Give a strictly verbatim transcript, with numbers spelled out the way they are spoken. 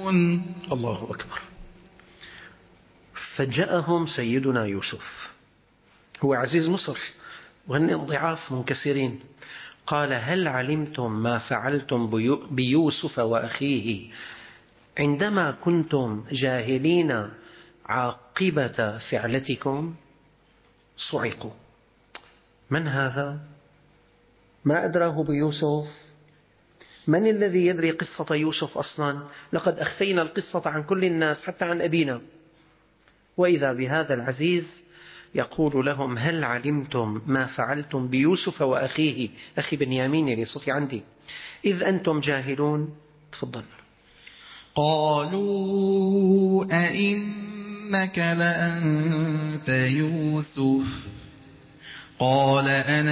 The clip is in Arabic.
الله أكبر. فجاءهم سيدنا يوسف، هو عزيز مصر وهن ضعاف منكسرين، قال هل علمتم ما فعلتم بيوسف وأخيه عندما كنتم جاهلين عاقبة فعلتكم؟ صعقوا. من هذا؟ ما أدراه بيوسف؟ من الذي يدري قصة يوسف أصلا؟ لقد أخفينا القصة عن كل الناس حتى عن أبينا. وإذا بهذا العزيز يقول لهم هل علمتم ما فعلتم بيوسف وأخيه، أخي بنيامين اللي صوتي عندي، إذ أنتم جاهلون؟ تفضل. قالوا أئنك لأنت يوسف قال أنا